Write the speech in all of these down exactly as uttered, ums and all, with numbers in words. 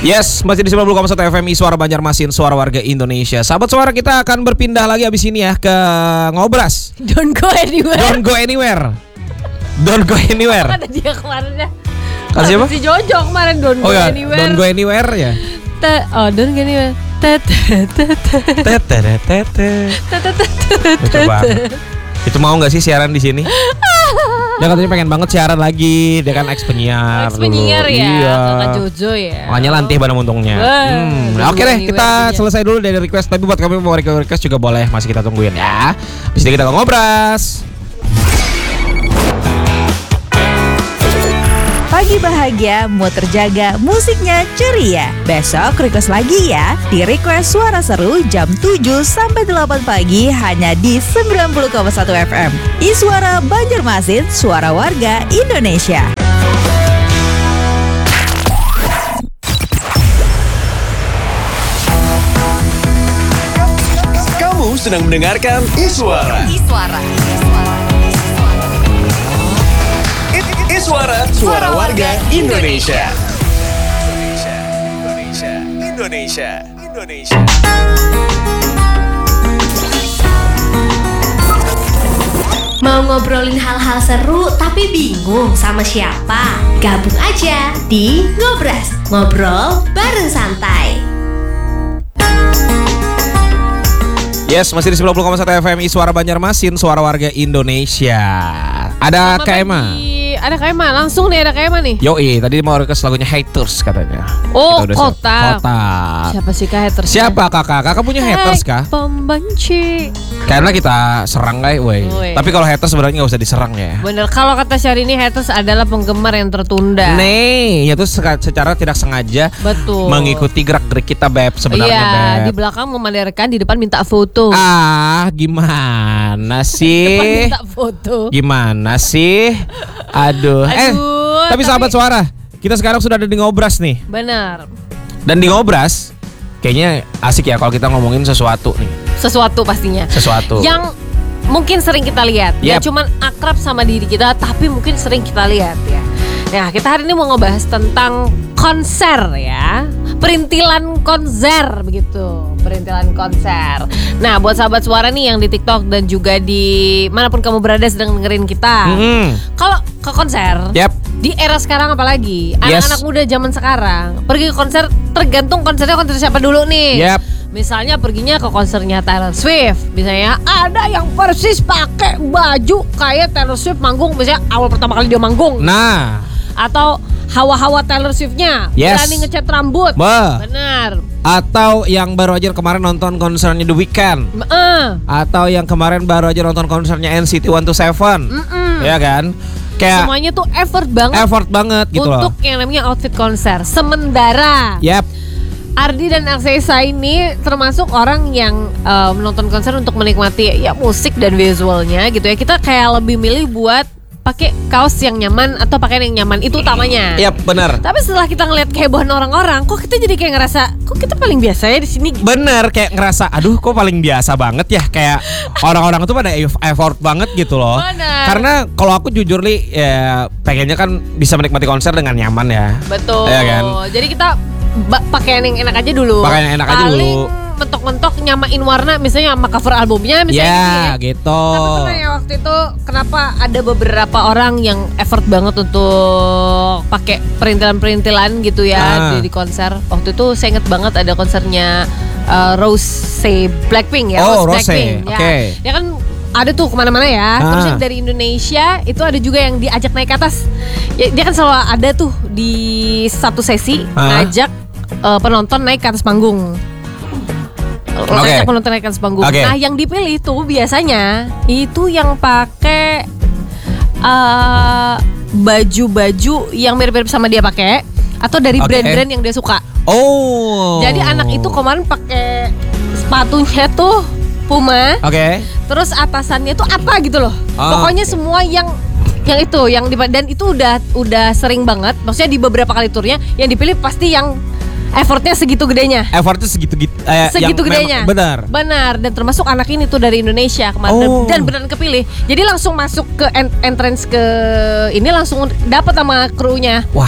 Yes, masih di sembilan puluh koma satu F M I Suara Banjarmasin, Suara Warga Indonesia. Sahabat Suara, kita akan berpindah lagi abis ini ya ke Ngobras. Don't go anywhere. Don't go anywhere. Don't go anywhere. Apa ada dia kemarin ya? Kata siapa? Si Jojo kemarin Don't Oh go ya, anywhere. Don't go anywhere ya. Te- oh, Don't go anywhere. Lucu banget. Itu mau nggak sih siaran di sini? Dia katanya pengen banget siaran lagi. Dia kan ex penyiar Ex penyiar ya, iya. Kakak Jojo ya. Makanya lantih pada untungnya. hmm. Oke deh, kita selesai dulu dari request. Tapi buat kami mau request juga boleh. Masih kita tungguin ya. Habis itu kita ngobras. Pagi bahagia, mood terjaga, musiknya ceria. Besok request lagi ya. Di Request Suara Seru jam tujuh sampai delapan pagi hanya di sembilan puluh koma satu F M. Iswara Banjarmasin, Suara Warga Indonesia. Kamu sedang mendengarkan Iswara. Iswara. Iswara, Suara Warga Indonesia. Indonesia, Indonesia, Indonesia. Mau ngobrolin hal-hal seru tapi bingung sama siapa? Gabung aja di Ngobras, ngobrol bareng santai. Yes, masih di sembilan puluh koma satu F M I Suara Banjarmasin, Suara Warga Indonesia. Ada Kak Emma. Ada Kak Emma, langsung nih ada Kak Emma nih. Yoi, tadi mau request lagunya Haters katanya. Oh, Kita udah siap. Kotak. Kotak. Siapa sih Kak haters? Siapa kakak? Kakak punya haters kah? Pembenci. Karena kita serang guys, woi. Woi. Tapi kalau haters sebenarnya nggak usah diserang ya. Bener, kalau kata Syahrini haters adalah penggemar yang tertunda. Nih, itu secara tidak sengaja Betul. mengikuti gerak-gerik kita beb sebenarnya Iya, beb. di belakang memandirkan, di depan minta foto. Ah, gimana Depan sih? minta foto. Gimana sih? Aduh. Eh, Aduh, tapi sahabat Suara, kita sekarang sudah ada di Ngobras nih. Benar. Dan di Ngobras kayaknya asik ya kalau kita ngomongin sesuatu nih. Sesuatu pastinya. Sesuatu. Yang mungkin sering kita lihat. Yep. Gak cuman akrab sama diri kita, tapi mungkin sering kita lihat ya. Nah, kita hari ini mau ngebahas tentang konser ya. Perintilan konser begitu. Perintilan konser. Nah, buat sahabat Suara nih yang di TikTok dan juga di manapun kamu berada sedang dengerin kita. Mm-hmm. Kalau ke konser, Yep. di era sekarang apalagi Yes. anak-anak muda zaman sekarang pergi ke konser, tergantung konsernya konser siapa dulu nih. Yep. Misalnya perginya ke konsernya Taylor Swift, misalnya ada yang persis pakai baju kayak Taylor Swift manggung, misalnya awal pertama kali dia manggung. Nah, Atau hawa-hawa Taylor Swift-nya, Yes. berani ngecat rambut. Bah. Benar. atau yang baru aja kemarin nonton konsernya The Weeknd, Eh, atau yang kemarin baru aja nonton konsernya N C T seratus dua puluh tujuh. mm-mm. Ya kan? Kayak Semuanya tuh effort banget effort banget gitu loh. untuk yang namanya outfit konser. Sementara Yap. Ardi dan Aksesa ini termasuk orang yang uh, menonton konser untuk menikmati ya musik dan visualnya gitu ya. Kita kayak lebih milih buat pakai kaos yang nyaman atau pakaian yang nyaman, itu utamanya. Yap, benar. Tapi setelah kita ngeliat kehebohan orang-orang, kok kita jadi kayak ngerasa, kok kita paling biasa ya di sini. Bener, kayak ngerasa aduh kok paling biasa banget ya. Kayak orang-orang tuh pada effort banget gitu loh. Bener. Karena kalau aku jujur Li, ya pengennya kan bisa menikmati konser dengan nyaman ya. Betul. Iya kan? Jadi kita ba- pakaian yang enak aja dulu. Pakaian yang enak aja dulu. Paling mentok-mentok nyamain warna misalnya sama cover albumnya misalnya Ya gitu ya. gitu. Tapi pernah ya waktu itu kenapa ada beberapa orang yang effort banget untuk pakai perintilan-perintilan gitu ya Ah. di, di konser. Waktu itu saya inget banget ada konsernya uh, Rose Blackpink ya. Oh, Rose, Blackpink. Ya. oke. Ya kan ada tuh kemana-mana ya. Ah. Terus yang dari Indonesia itu ada juga yang diajak naik ke atas. Ya, dia kan selalu ada tuh di satu sesi Ah. ngajak uh, penonton naik ke atas panggung. Ngajak Oke. penonton naik ke atas panggung. Oke. Nah, yang dipilih tuh biasanya itu yang pakai uh, baju-baju yang mirip-mirip sama dia pakai atau dari Oke. brand-brand yang dia suka. Oh. Jadi anak itu kemarin pakai sepatunya tuh Puma. Oke. Terus atasannya tuh apa gitu loh. Ah, Pokoknya oke. semua yang yang itu, yang di, dan itu udah udah sering banget. Maksudnya di beberapa kali turnya yang dipilih pasti yang effortnya segitu gedenya. Effortnya segitu gitu. Eh, Segitu yang gedenya. memang- Benar. Benar, dan termasuk anak ini tuh dari Indonesia kemarin Oh. dan beneran kepilih. Jadi langsung masuk ke en- entrance ke ini langsung dapat sama krunya. Wah.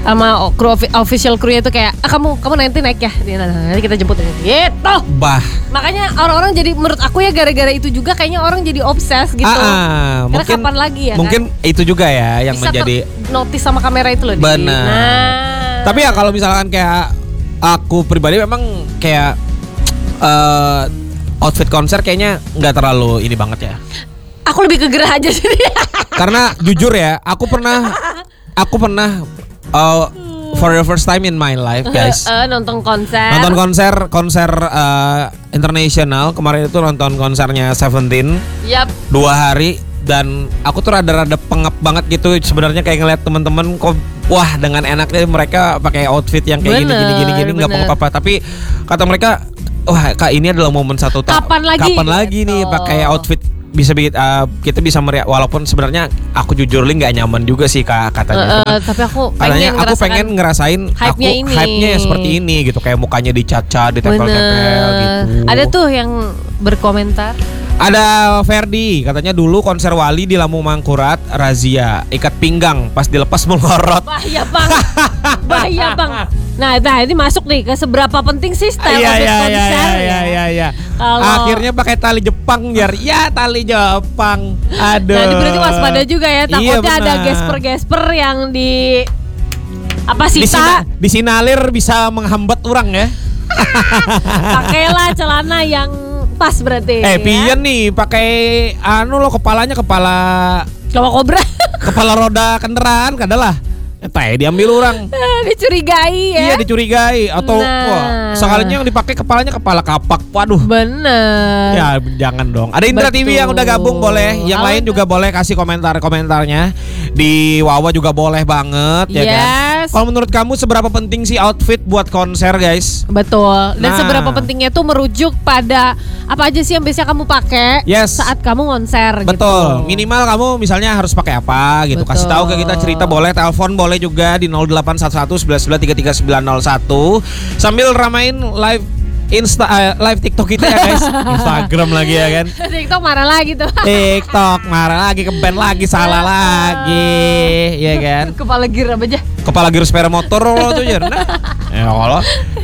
sama kru official krunya itu kayak ah, kamu kamu nanti naik ya, nanti kita jemput gitu. Bah. Makanya orang-orang jadi menurut aku ya gara-gara itu juga kayaknya orang jadi obses gitu. Ah, ah, Karena mungkin, kapan lagi ya mungkin kan? itu juga ya yang Bisa menjadi notice sama kamera itu loh. benar. Nah. Tapi ya kalau misalkan kayak aku pribadi memang kayak uh, outfit konser kayaknya nggak terlalu ini banget ya. Aku lebih ke gerah aja sih. Karena jujur ya, aku pernah aku pernah uh, for the first time in my life, guys. Uh, nonton konser. Nonton konser konser uh, internasional. Kemarin itu nonton konsernya Seventeen. Yap. Dua hari dan aku tuh rada-rada pengap banget gitu sebenarnya kayak ngeliat teman-teman kok wah dengan enaknya mereka pakai outfit yang kayak gini gini gini gini nggak apa-apa, tapi kata mereka wah Kak ini adalah momen satu tahun. Kapan lagi? Kapan lagi gitu. nih pakai outfit bisa bikin uh, kita bisa meriah walaupun sebenarnya aku jujur li nggak nyaman juga sih Kak katanya. Uh, uh, tapi aku katanya pengen aku pengen ngerasain hype-nya aku ini. hype-nya ya seperti ini gitu kayak mukanya dicaca, ditempel-tempel gitu. Ada tuh yang berkomentar. Ada Ferdi katanya dulu konser Wali di Lampung Mangkurat razia ikat pinggang pas dilepas melorot. Bahaya bang, bahaya bang. Nah, nah ini masuk nih ke seberapa penting sih style Iya outfit iya konser iya ya. iya iya iya. Kalau- Akhirnya pakai tali Jepang biar ya tali Jepang. Aduh. Nah ini berarti waspada juga ya. Iya, Takutnya ada benar. gesper-gesper yang di apa sih Disina, tak? disinalir bisa menghambat orang ya. Pakailah celana yang pas berarti. Eh ya. pian nih pakai anu lo kepalanya kepala Kalau kobra kepala roda kendaraan kadalah. Entah diambil orang. dicurigai ya. Iya dicurigai atau Nah. wah, sekalinya yang dipakai kepalanya kepala kapak. Waduh. Bener. Ya jangan dong. Ada Indra T V yang udah gabung boleh. Yang Halo, lain juga boleh kasih komentar-komentarnya. Di Wawa juga boleh banget ya kan. Yes. Kalau menurut kamu seberapa penting sih outfit buat konser guys? Betul. Dan Nah. seberapa pentingnya tuh merujuk pada apa aja sih yang biasanya kamu pakai Yes. saat kamu konser Betul. gitu. Minimal kamu misalnya harus pakai apa gitu. Kasih Betul. tahu ke kita, cerita boleh, telepon boleh juga di nol delapan satu satu satu satu tiga tiga sembilan nol satu sambil ramain live Insta uh, live TikTok kita ya guys. Instagram lagi ya kan. TikTok marah lagi tuh. TikTok marah lagi, ke band lagi, salah lagi, ya kan? Kepala giram aja. Kepala giru sepeda motor lo tuh ya. Nah, ya kalau.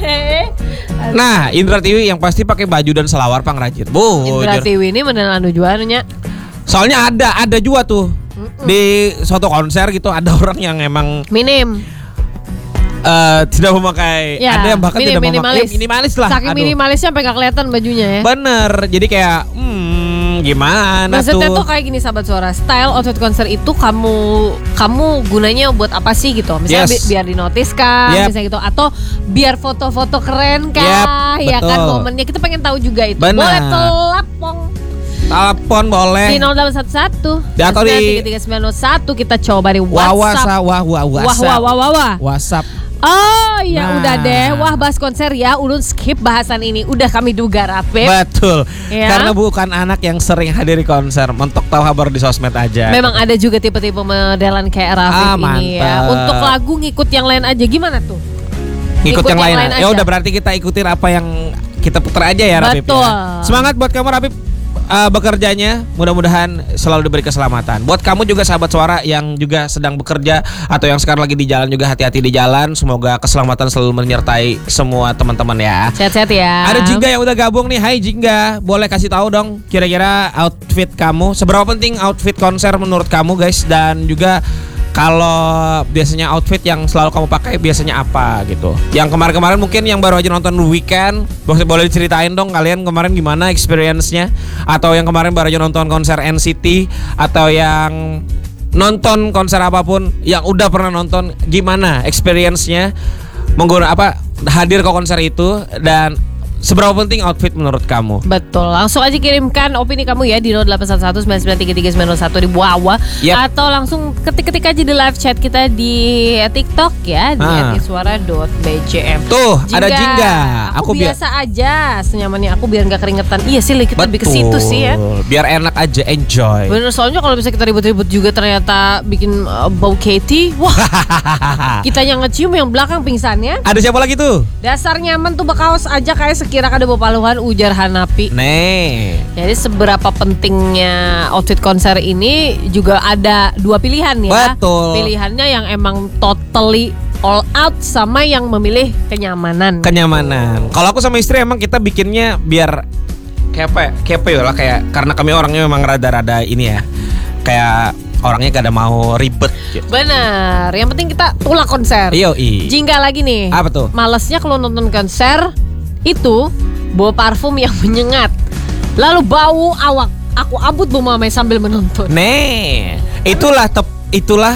Nah, Indra T V yang pasti pakai baju dan selawar pangrajit. Bu, Indra T V ini beneran anu juaranya. soalnya ada ada juga tuh di suatu konser gitu ada orang yang emang Minim. eh, tidak memakai, Ya, ada yang bahkan minim, tidak memakai minimalis. ya, minimalis lah. Saking Aduh. minimalisnya sampai gak kelihatan bajunya ya. Bener, jadi kayak hmm, gimana Maksudnya tuh? tuh kayak gini sahabat suara, style outfit konser itu kamu kamu gunanya buat apa sih gitu? Misalnya Yes. bi- biar dinotis kah, Yep. misalnya gitu, atau biar foto-foto keren kah, Yep, ya kan betul. momennya kita pengen tahu juga itu. Benar. Boleh telepon Telepon boleh. di nol delapan satu satu Ya, atau di- tiga tiga sembilan nol satu kita coba di Wah, WhatsApp. wah, wah, wah, Wah WhatsApp. wah wah wah wah. WhatsApp. Oh ya Nah. udah deh, wah bahas konser ya, ulun skip bahasan ini. Udah kami duga Rapep. Betul. Ya. Karena bukan anak yang sering hadiri konser, mentok tahu kabar di sosmed aja. Memang ada juga tipe-tipe modelan kayak Rafif Ah, ini ya. mantep. Untuk lagu ngikut yang lain aja gimana tuh? Ngikut ikut yang, yang lain. lain Ya aja. udah berarti kita ikutin apa yang kita putar aja ya Rapip Betul. ya. Semangat buat kamu Rapip uh, bekerjanya. Mudah-mudahan selalu diberi keselamatan. Buat kamu juga sahabat suara yang juga sedang bekerja atau yang sekarang lagi di jalan juga hati-hati di jalan. Semoga keselamatan selalu menyertai semua teman-teman ya. Sehat-sehat ya. Ada Jingga yang udah gabung nih. Hai Jingga, boleh kasih tahu dong kira-kira outfit kamu seberapa penting outfit konser menurut kamu guys, dan juga kalau biasanya outfit yang selalu kamu pakai biasanya apa gitu. Yang kemarin-kemarin mungkin yang baru aja nonton Weekend, boleh boleh diceritain dong kalian kemarin gimana experience-nya, atau yang kemarin baru aja nonton konser N C T, atau yang nonton konser apapun yang udah pernah nonton, gimana experience-nya menggunakan apa hadir ke konser itu, dan seberapa penting outfit menurut kamu? Betul, langsung aja kirimkan opini kamu ya di nol delapan satu satu sembilan sembilan tiga tiga sembilan nol satu di bawah. Yep. Atau langsung ketik-ketik aja di live chat kita di TikTok ya, di Ah. et suara dot b j m. Tuh, ada Jingga. Aku, Aku biar- biasa aja, senyamannya aku biar nggak keringetan. Iya sih, kita lebih ke situ sih ya. Biar enak aja, enjoy. Bener, soalnya kalau bisa kita ribut-ribut juga ternyata bikin uh, bau Katie. Wah, kita yang ngecium yang belakang pingsannya. Ada siapa lagi tuh? Dasar nyaman tuh bakaos aja kayak sekira kada bawa paluhan, ujar Hanapi. Nih. Jadi seberapa pentingnya outfit konser ini juga ada dua pilihan ya. Betul. Pilihannya yang emang totally all out sama yang memilih kenyamanan. Kenyamanan. Kalau aku sama istri emang kita bikinnya biar kayak apa? Ya? Kayak apa ya lah kayak karena kami orangnya memang rada-rada ini ya. Kayak orangnya gak ada mau ribet gitu. Bener. Yang penting kita tulak konser. Iyo i. Jingga lagi nih. Apa tuh? Malesnya kalau nonton konser itu bawa parfum yang menyengat. Lalu bau awak. Aku abut bau mamai sambil menonton. Nih, itulah tep, itulah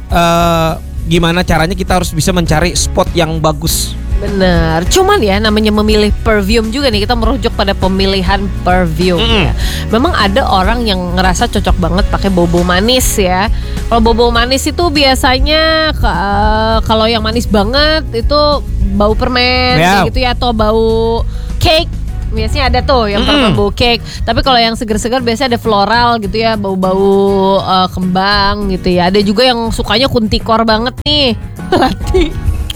uh, gimana caranya kita harus bisa mencari spot yang bagus. Bener. Cuman ya namanya memilih perfume juga nih, kita merujuk pada pemilihan perfume Mm-mm. ya. Memang ada orang yang ngerasa cocok banget pakai bau-bau manis ya. Kalau bau-bau manis itu biasanya uh, kalau yang manis banget itu bau permen Ya. kayak gitu ya, atau bau cake. Biasanya ada tuh yang Mm-mm. permen bau cake. Tapi kalau yang segar-segar biasanya ada floral gitu ya, bau-bau uh, kembang gitu ya. Ada juga yang sukanya kuntikor banget nih. Melati.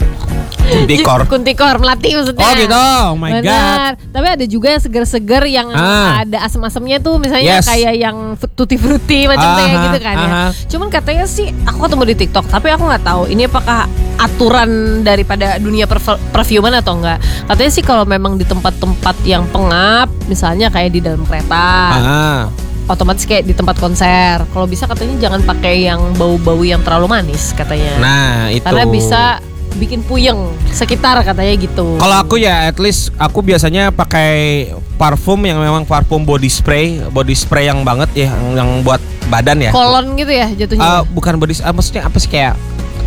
Kuntikor. Kuntikor melati maksudnya. Oh gitu. Oh my Benar. Tapi ada juga yang segar-segar yang Ah. ada asam-asamnya tuh, misalnya Yes. kayak yang tutti frutti macam kayak Aha, gitu kan ya. aha. Cuman katanya sih aku ketemu di TikTok, tapi aku nggak tahu ini apakah aturan daripada dunia perf- perfuman atau enggak. Katanya sih kalau memang di tempat-tempat yang pengap, misalnya kayak di dalam kereta, Ah. otomatis kayak di tempat konser. Kalau bisa katanya jangan pakai yang bau-bau yang terlalu manis katanya. Nah itu. Karena bisa bikin puyeng sekitar katanya gitu. Kalau aku ya at least aku biasanya pakai parfum yang memang parfum body spray, body spray yang banget ya, yang, yang buat badan ya. kolon gitu ya jatuhnya. Uh, bukan body, uh, maksudnya apa sih kayak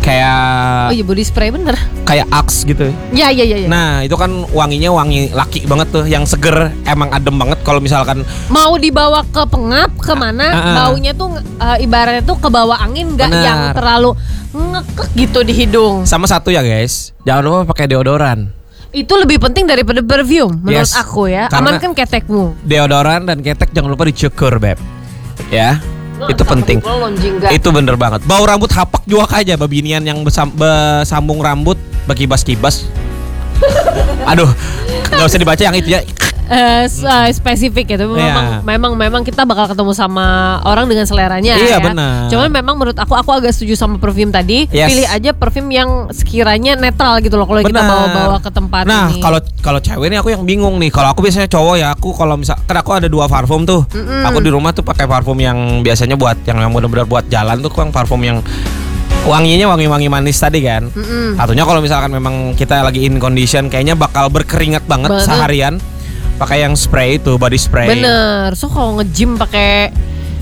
kayak Oh iya, body spray bener. kayak Axe gitu. Ya ya ya ya. Nah itu kan wanginya wangi laki banget tuh, yang seger, emang adem banget. Kalau misalkan Mau dibawa ke pengap kemana, Ah, ah. baunya tuh uh, ibaratnya tuh ke bawah angin, nggak Benar. yang terlalu ngekek gitu di hidung. sama satu ya guys, jangan lupa pakai deodoran. Itu lebih penting daripada perfume menurut Yes. aku ya. Karena- Amankan ketekmu. Deodoran dan ketek jangan lupa dicukur beb. Ya, itu penting. Itu bener banget. Bau rambut hapak juga aja babinian yang besam, besambung rambut bekibas-kibas. Aduh, nggak usah dibaca yang itu ya. Eh, s- eh, spesifik gitu. Memang, Iya. memang memang kita bakal ketemu sama orang dengan seleranya Iya, ya. benar. Cuman memang menurut aku aku agak setuju sama perfume tadi. Yes. Pilih aja perfume yang sekiranya netral gitu loh kalau kita Benar. bawa-bawa ke tempat Nah, ini. kalau kalau cewek nih aku yang bingung nih. Kalau aku biasanya cowok ya, aku kalau misal kan aku ada dua parfum tuh. Aku di rumah tuh pakai parfum yang biasanya buat yang yang benar-benar buat jalan tuh, kan parfum yang wanginya wangi-wangi manis tadi kan. Mm-mm. Satunya kalau misalkan memang kita lagi in condition kayaknya bakal berkeringat banget Banget. seharian, pakai yang spray itu, body spray. Bener. So kalau nge-gym pakai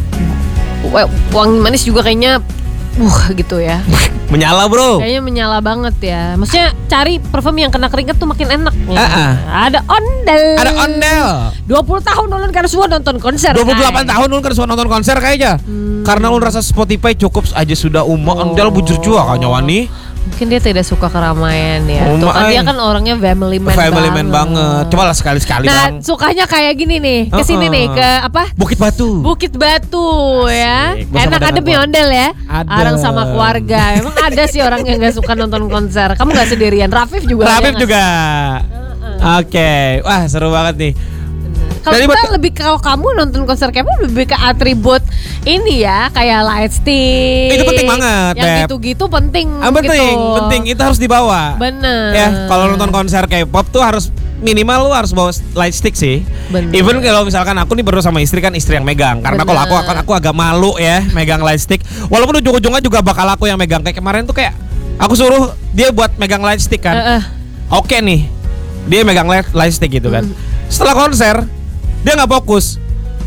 wa- wangi manis juga kayaknya uh gitu ya. Menyala, Bro. Kayaknya menyala banget ya. Maksudnya cari parfum yang kena keringat tuh makin enak. Ya. Ah, ah. Ada ondel. Ada ondel. dua puluh tahun ulun karena semua nonton konser. dua puluh delapan Kai. tahun ulun kan suka nonton konser kayaknya. Karena ulun rasa Spotify cukup aja sudah umum Oh. ondel bujur juga kayaknya wani. Mungkin dia tidak suka keramaian ya. Oh, Tuh kan my. dia kan orangnya family man Family man banget. Coba lah sekali-sekali Nah, Bang. sukanya kayak gini nih. Ke sini Uh-uh. nih ke apa? Bukit Batu. Bukit Batu ya. Asik. Bersama Enak dengan adem ya keluarga. ondel ya. Adem. Bareng sama keluarga. Emang ada sih orang yang gak suka nonton konser. Kamu gak sendirian. Rafif juga. ada Rafif nggak juga. Uh-uh. Oke. Wah, seru banget nih. Kalau Dari kita buat- lebih kalau kamu nonton konser K-pop lebih ke atribut ini ya, kayak light stick. Itu penting banget, Yang Beb. gitu-gitu penting. Ah, penting, gitu. penting itu harus dibawa. Bener. Ya, kalau nonton konser K-pop tuh harus minimal lu harus bawa light stick sih. Bener. Even kalau misalkan aku nih baru sama istri, kan istri yang megang. Karena kalau aku Bener. akan aku agak malu ya megang light stick. Walaupun ujung-ujungnya juga bakal aku yang megang. Kayak kemarin tuh kayak aku suruh dia buat megang light stick kan. Eh, eh. Oke nih, dia megang light, light stick gitu kan. Setelah konser dia nggak fokus.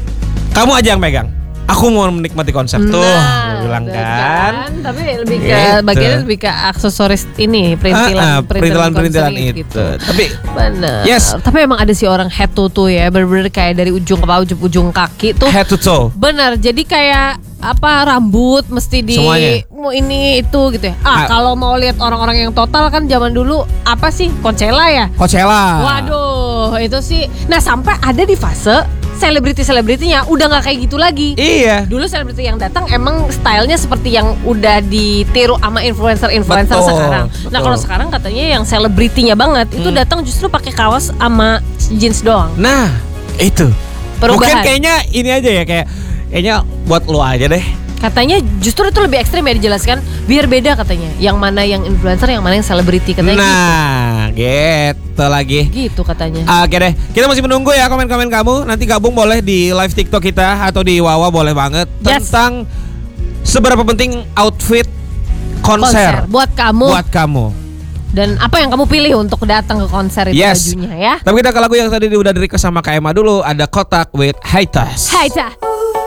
Kamu aja yang megang. Aku mau menikmati konser tuh, Nah, aku bilang bener kan. Tapi lebih ke Gitu. bagiannya lebih ke aksesoris ini, perintilan, Ah, ah, perintilan-perintilan konser itu. gitu. Tapi Bener. Yes. Tapi emang ada sih orang head to toe ya, bener-bener kayak dari ujung ke bawah, ujung, ujung kaki tuh. head to toe. Bener. Jadi kayak apa rambut mesti di Semuanya. mau ini itu gitu ya. Ah. Ah, kalau mau lihat orang-orang yang total kan zaman dulu apa sih Coachella ya? Coachella. Waduh, itu sih. Nah, sampai ada di fase selebriti-selebritinya udah nggak kayak gitu lagi. Iya. Dulu selebriti yang datang emang stylenya seperti yang udah ditiru sama influencer-influencer Betul, sekarang. Nah, betul. kalau sekarang katanya yang selebritinya banget itu Hmm. datang justru pakai kaos sama jeans doang. Nah, itu. Perubahan. Mungkin kayaknya ini aja ya, kayak kayaknya buat lo aja deh. Katanya justru itu lebih ekstrim ya dijelaskan, biar beda katanya. Yang mana yang influencer, yang mana yang selebriti katanya. Nah, gitu lagi. Gitu katanya. Oke deh, kita masih menunggu ya komen-komen kamu. Nanti gabung boleh di live TikTok kita atau di Wawa boleh banget Yes. tentang seberapa penting outfit Konser konser, buat kamu. buat kamu. Dan apa yang kamu pilih untuk datang ke konser itu Yes. bajunya ya. Tapi kita ke lagu yang tadi udah di request sama Kak Emma dulu, ada Kotak with Hiatus. Hai, Cah.